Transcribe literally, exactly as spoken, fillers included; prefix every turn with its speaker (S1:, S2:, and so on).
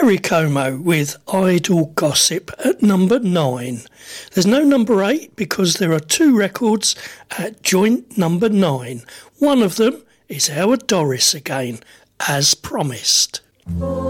S1: Perry Como with Idle Gossip at number nine. There's no number eight because there are two records at joint number nine. One of them is Howard Doris again, as promised.